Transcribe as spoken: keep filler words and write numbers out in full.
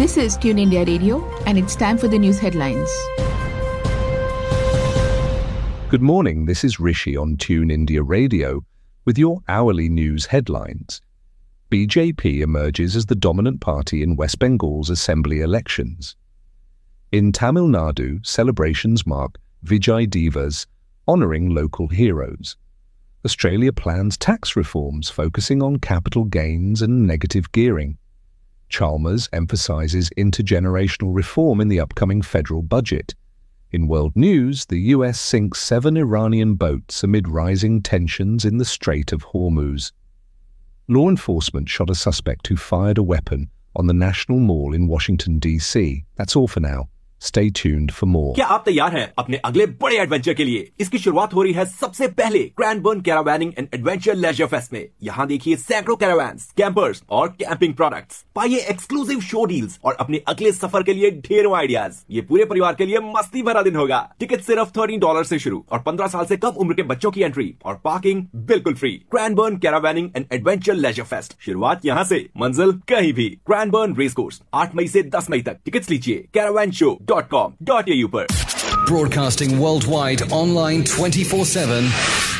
This is Tune India Radio, and it's time for the news headlines. Good morning, this is Rishi on Tune India Radio with your hourly news headlines. B J P emerges as the dominant party in West Bengal's assembly elections. In Tamil Nadu, celebrations mark Vijay Divas, honouring local heroes. Australia plans tax reforms focusing on capital gains and negative gearing. Chalmers emphasises intergenerational reform in the upcoming federal budget. In world news, the U S sinks seven Iranian boats amid rising tensions in the Strait of Hormuz. Law enforcement shot a suspect who fired a weapon on the National Mall in Washington, D C. That's all for now. Stay tuned for more. क्या आप तैयार हैं अपने अगले बड़े adventure के लिए? इसकी शुरुआत हो रही है सबसे पहले क्रैनबर्न कैरावैनिंग एंड एडवेंचर लेजर फेस्ट में। यहाँ देखिए सैकड़ों कैरावैन्स, कैंपर्स और कैंपिंग प्रोडक्ट्स। पाइए एक्सक्लूसिव शो डील्स और अपने अगले सफर के लिए ढेरों आइडियाज। ये पूरे परिवार के लिए मस्ती भरा दिन होगा। टिकट सिर्फ थर्टीन डॉलर से शुरू और पंद्रह साल से कम उम्र के बच्चों की एंट्री और पार्किंग बिल्कुल free. क्रैनबर्न कैरावैनिंग and adventure laser fest, शुरुआत यहाँ से, मंजिल कहीं भी। क्रैनबर्न रेस कोर्स, आठ मई से दस मई तक। टिकट्स लीजिए Caravan show dot com dot A you पर। Broadcasting worldwide online twenty-four seven.